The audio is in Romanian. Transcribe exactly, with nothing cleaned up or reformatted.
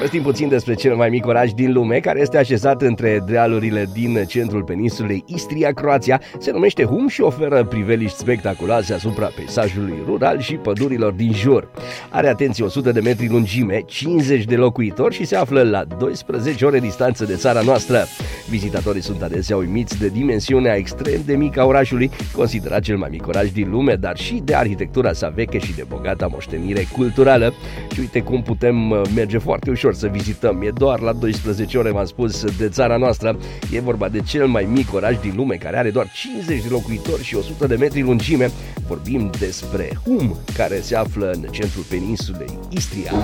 Povestim puțin despre cel mai mic oraș din lume, care este așezat între dealurile din centrul peninsulei Istria, Croația. Se numește Hum și oferă priveliști spectaculoase asupra peisajului rural și pădurilor din jur. Are, atenție, o sută de metri lungime, cincizeci de locuitori și se află la doisprezece ore distanță de țara noastră. Vizitatorii sunt adesea uimiți de dimensiunea extrem de mică a orașului, considerat cel mai mic oraș din lume, dar și de arhitectura sa veche și de bogata moștenire culturală. Și uite cum putem merge foarte ușor să vizităm. E doar la doisprezece ore, v-am spus, de țara noastră. E vorba de cel mai mic oraș din lume, care are doar cincizeci de locuitori și o sută de metri lungime. Vorbim despre Hum, care se află în centrul peninsulei Istria.